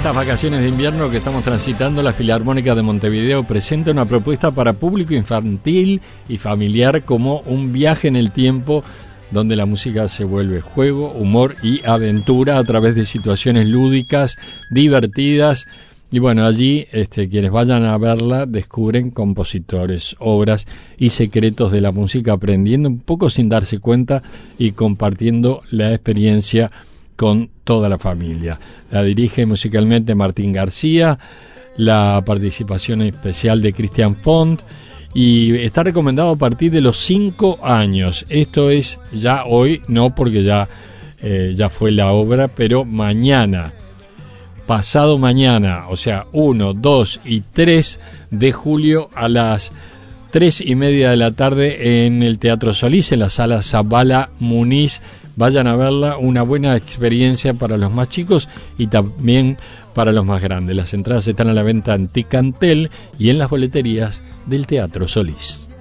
estas vacaciones de invierno que estamos transitando, la Filarmónica de Montevideo presenta una propuesta para público infantil y familiar como un viaje en el tiempo donde la música se vuelve juego, humor y aventura a través de situaciones lúdicas, divertidas. Y bueno, allí quienes vayan a verla descubren compositores, obras y secretos de la música, aprendiendo un poco sin darse cuenta y compartiendo la experiencia con toda la familia. La dirige musicalmente Martín García, la participación especial de Cristian Font, y está recomendado a partir de los 5 años. Esto es ya hoy, no porque ya fue la obra, pero mañana, pasado mañana, o sea 1, 2 y 3 de julio a las 3:30 de la tarde en el Teatro Solís, en la sala Zabala Muniz. Vayan a verla, una buena experiencia para los más chicos y también para los más grandes. Las entradas están a la venta en Ticantel y en las boleterías del Teatro Solís.